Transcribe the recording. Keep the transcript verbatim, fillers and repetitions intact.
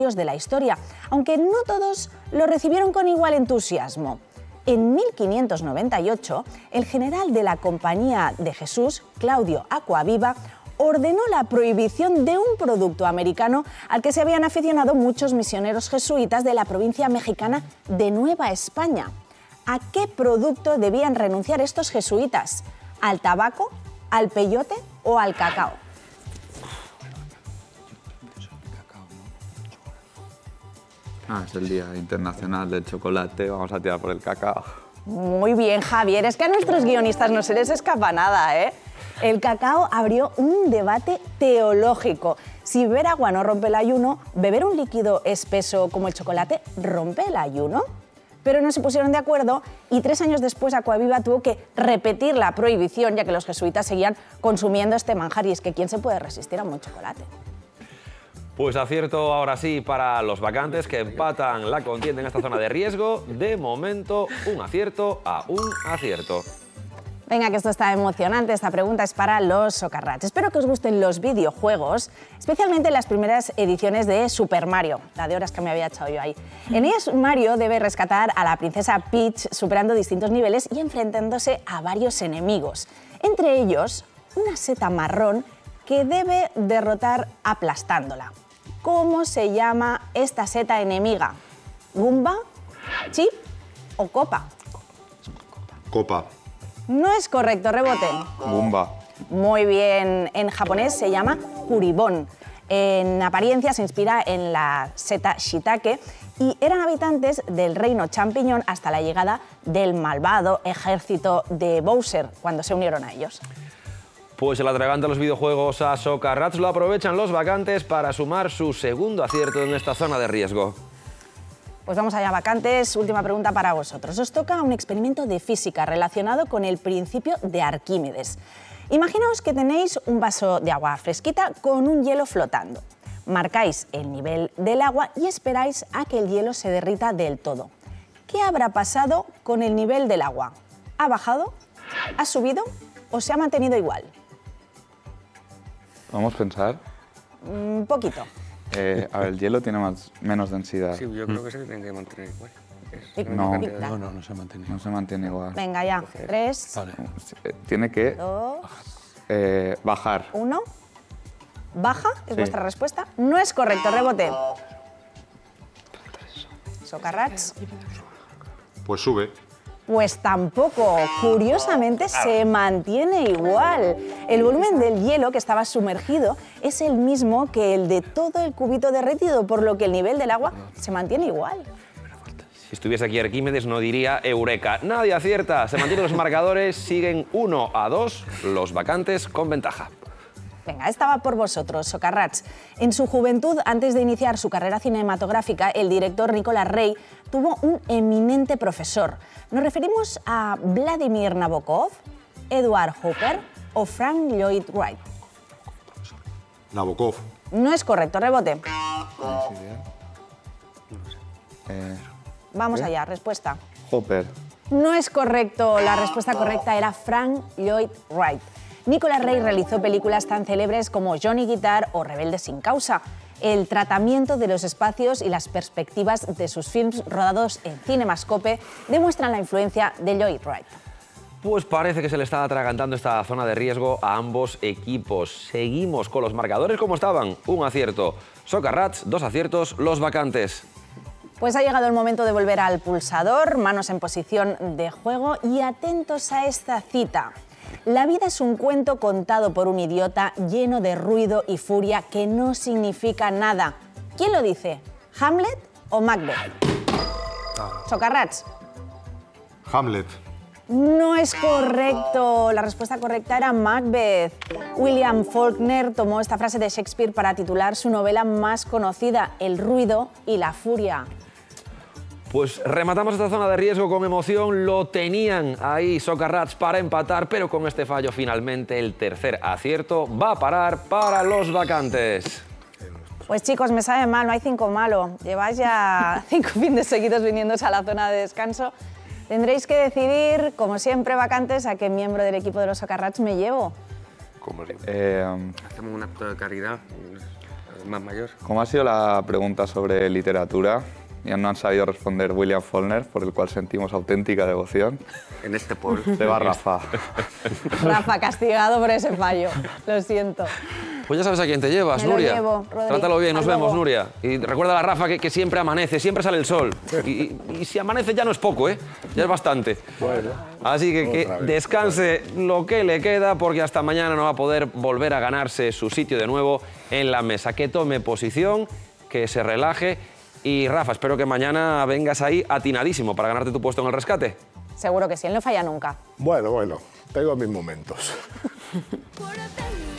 de la historia, aunque no todos lo recibieron con igual entusiasmo. En mil quinientos noventa y ocho, el general de la Compañía de Jesús, Claudio Acquaviva, ordenó la prohibición de un producto americano al que se habían aficionado muchos misioneros jesuitas de la provincia mexicana de Nueva España. ¿A qué producto debían renunciar estos jesuitas? ¿Al tabaco, al peyote o al cacao? Ah, es el Día Internacional del Chocolate, vamos a tirar por el cacao. Muy bien, Javier, es que a nuestros guionistas no se les escapa nada, ¿eh? El cacao abrió un debate teológico. Si beber agua no rompe el ayuno, ¿beber un líquido espeso como el chocolate rompe el ayuno? Pero no se pusieron de acuerdo y tres años después Acquaviva tuvo que repetir la prohibición, ya que los jesuitas seguían consumiendo este manjar, y es que ¿quién se puede resistir a un buen chocolate? Pues acierto ahora sí para los vacantes que empatan la contienda en esta zona de riesgo. De momento, un acierto a un acierto. Venga, que esto está emocionante. Esta pregunta es para los Socarrats. Espero que os gusten los videojuegos, especialmente las primeras ediciones de Super Mario, la de horas que me había echado yo ahí. En ellas, Mario debe rescatar a la princesa Peach superando distintos niveles y enfrentándose a varios enemigos. Entre ellos, una seta marrón que debe derrotar aplastándola. ¿Cómo se llama esta seta enemiga? ¿Gumba, Chip o Copa? Copa. No es correcto, rebote. Gumba. Muy bien, en japonés se llama Kuribon. En apariencia se inspira en la seta shiitake y eran habitantes del reino champiñón hasta la llegada del malvado ejército de Bowser, cuando se unieron a ellos. Pues el atragante a los videojuegos a Socarrats lo aprovechan los vacantes para sumar su segundo acierto en esta zona de riesgo. Pues vamos allá, vacantes. Última pregunta para vosotros. Os toca un experimento de física relacionado con el principio de Arquímedes. Imaginaos que tenéis un vaso de agua fresquita con un hielo flotando. Marcáis el nivel del agua y esperáis a que el hielo se derrita del todo. ¿Qué habrá pasado con el nivel del agua? ¿Ha bajado? ¿Ha subido? ¿O se ha mantenido igual? Vamos a pensar. Un poquito. Eh, a ver, el hielo tiene más, menos densidad. Sí, yo creo que se tiene que mantener igual. Pic, No. pic, tac. No, no, no se mantiene. No se mantiene igual. Venga ya. Tres, Vale. Eh, Tiene que dos, eh, bajar. uno. ¿Baja? ¿Es Sí. vuestra respuesta? No es correcto, rebote. Socarrats. Pues sube. Pues tampoco. Curiosamente se mantiene igual. El volumen del hielo que estaba sumergido es el mismo que el de todo el cubito derretido, por lo que el nivel del agua se mantiene igual. Si estuviese aquí Arquímedes no diría eureka. Nadie acierta. Se mantienen los marcadores, siguen uno a dos los vacantes con ventaja. Venga, esta va por vosotros, Socarrats. En su juventud, antes de iniciar su carrera cinematográfica, el director Nicolas Rey tuvo un eminente profesor. Nos referimos a Vladimir Nabokov, Edward Hopper o Frank Lloyd Wright. Nabokov. No es correcto, rebote. Eh, Vamos allá, respuesta. Hopper. No es correcto, la respuesta correcta era Frank Lloyd Wright. Nicolas Rey realizó películas tan célebres como Johnny Guitar o Rebelde sin causa. El tratamiento de los espacios y las perspectivas de sus films rodados en Cinemascope demuestran la influencia de Lloyd Wright. Pues parece que se le está atragantando esta zona de riesgo a ambos equipos. Seguimos con los marcadores como estaban. Un acierto Socarrats, dos aciertos los vacantes. Pues ha llegado el momento de volver al pulsador, manos en posición de juego y atentos a esta cita. La vida es un cuento contado por un idiota lleno de ruido y furia que no significa nada. ¿Quién lo dice? ¿Hamlet o Macbeth? Socarrats. Hamlet. No es correcto. La respuesta correcta era Macbeth. William Faulkner tomó esta frase de Shakespeare para titular su novela más conocida, El ruido y la furia. Pues rematamos esta zona de riesgo con emoción. Lo tenían ahí Socarrats para empatar, pero con este fallo finalmente el tercer acierto va a parar para los vacantes. Pues chicos, me sabe mal, no hay cinco malo. Lleváis ya cinco fines seguidos viniéndose a la zona de descanso. Tendréis que decidir, como siempre, vacantes, a qué miembro del equipo de los Socarrats me llevo. Como siempre. Eh, Hacemos un acto de caridad. el más mayor. Como ha sido la pregunta sobre literatura, ya no han sabido responder William Faulkner, por el cual sentimos auténtica devoción. En este pueblo. Se va Rafa. Rafa, castigado por ese fallo. Lo siento. Pues ya sabes a quién te llevas, Me lo Nuria. llevo, Rodri. Trátalo bien, nos Hasta vemos, luego. Nuria. Y recuerda a la Rafa que, que siempre amanece, siempre sale el sol. Y, y- y si amanece ya no es poco, ¿eh? Ya es bastante. Así que que otra vez. descanse lo que le queda, porque hasta mañana no va a poder volver a ganarse su sitio de nuevo en la mesa. Que tome posición, que se relaje. Y Rafa, espero que mañana vengas ahí atinadísimo para ganarte tu puesto en el rescate. Seguro que sí, él no falla nunca. Bueno, bueno, tengo mis momentos. Por